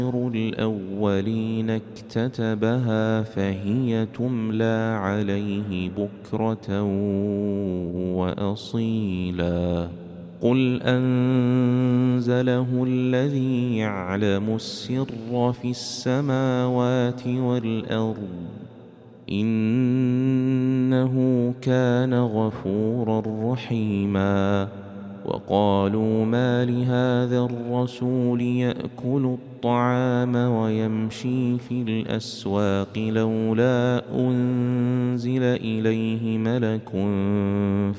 الأولين اكتتبها فهي تملى عليه بكرة وأصيلا قل أنزله الذي يعلم السر في السماوات والأرض إنه كان غفورا رحيما وقالوا ما لهذا الرسول يأكل الطعام ويمشي في الأسواق لولا أنزل إليه ملك